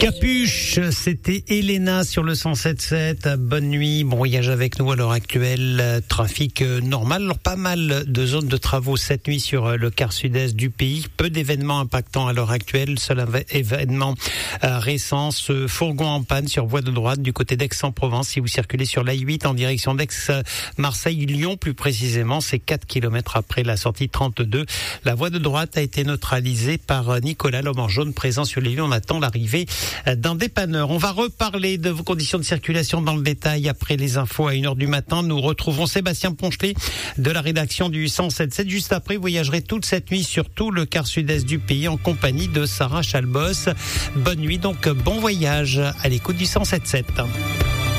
Capuche, c'était Elena sur le 107.7. Bonne nuit, bon voyage avec nous à l'heure actuelle. Trafic normal, alors pas mal de zones de travaux cette nuit sur le quart sud-est du pays. Peu d'événements impactants à l'heure actuelle. Seul événement récent, ce fourgon en panne sur voie de droite du côté d'Aix-en-Provence. Si vous circulez sur l'A8 en direction d'Aix-Marseille-Lyon, plus précisément, c'est 4 km après la sortie 32. La voie de droite a été neutralisée par Nicolas, l'homme en jaune présent sur les lieux. On attend l'arrivée d'un dépanneur. On va reparler de vos conditions de circulation dans le détail après les infos à 1h du matin. Nous retrouvons Sébastien Ponchelet de la rédaction du 107.7. Juste après, vous voyagerez toute cette nuit sur tout le quart sud-est du pays en compagnie de Sarah Chalbos. Bonne nuit, donc bon voyage à l'écoute du 107.7.